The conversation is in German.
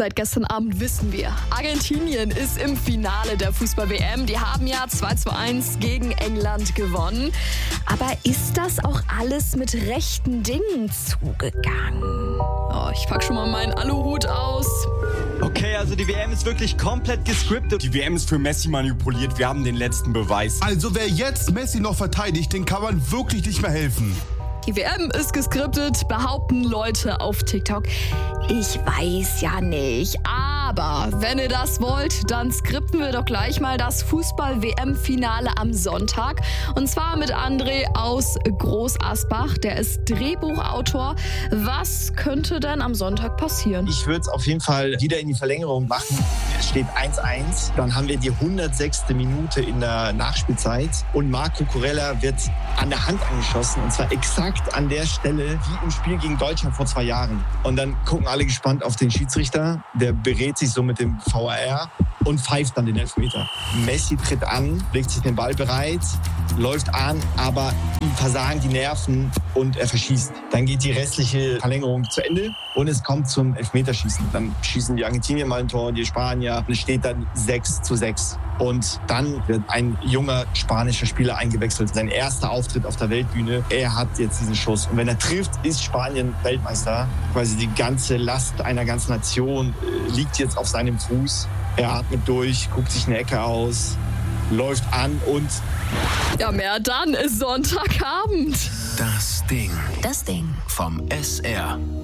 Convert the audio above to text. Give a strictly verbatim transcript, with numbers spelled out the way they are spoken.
Seit gestern Abend wissen wir, Argentinien ist im Finale der Fußball-W M. Die haben ja zwei zu eins gegen England gewonnen. Aber ist das auch alles mit rechten Dingen zugegangen? Oh, ich pack schon mal meinen Aluhut aus. Okay, also die W M ist wirklich komplett gescriptet. Die W M ist für Messi manipuliert. Wir haben den letzten Beweis. Also wer jetzt Messi noch verteidigt, den kann man wirklich nicht mehr helfen. Die W M ist geskriptet, behaupten Leute auf TikTok. Ich weiß ja nicht, aber wenn ihr das wollt, dann skripten wir doch gleich mal das Fußball-W M-Finale am Sonntag. Und zwar mit André aus Groß-Asbach, der ist Drehbuchautor. Was könnte denn am Sonntag passieren? Ich würde es auf jeden Fall wieder in die Verlängerung machen. Es steht eins eins. Dann haben wir die hundertsechste Minute in der Nachspielzeit. Und Marco Kurella wird an der Hand angeschossen. Und zwar exakt an der Stelle wie im Spiel gegen Deutschland vor zwei Jahren. Und dann gucken alle gespannt auf den Schiedsrichter. Der berät sich so mit dem V A R und pfeift dann den Elfmeter. Messi tritt an, legt sich den Ball bereit, läuft an, aber ihm versagen die Nerven und er verschießt. Dann geht die restliche Verlängerung zu Ende und es kommt zum Elfmeterschießen. Dann schießen die Argentinier mal ein Tor, die Spanier. Und es steht dann sechs zu sechs. Und dann wird ein junger spanischer Spieler eingewechselt. Sein erster Auftritt auf der Weltbühne. Er hat jetzt diesen Schuss. Und wenn er trifft, ist Spanien Weltmeister. Quasi die ganze Last einer ganzen Nation liegt jetzt auf seinem Fuß. Er atmet durch, guckt sich eine Ecke aus, läuft an und... Ja, mehr dann ist Sonntagabend. Das Ding. Das Ding. Vom S R.